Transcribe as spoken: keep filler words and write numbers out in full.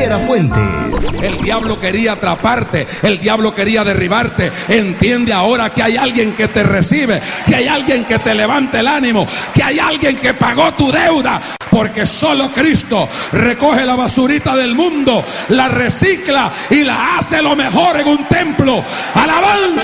Javiera Fuentes. El diablo quería atraparte, el diablo quería derribarte. Entiende ahora que hay alguien que te recibe, que hay alguien que te levanta el ánimo, que hay alguien que pagó tu deuda, porque solo Cristo recoge la basurita del mundo, la recicla y la hace lo mejor en un templo. Alabanza.